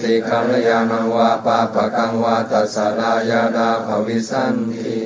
ติกัลยาณังวาปาปะกังวาตัสสะลายาดาภวิสันติ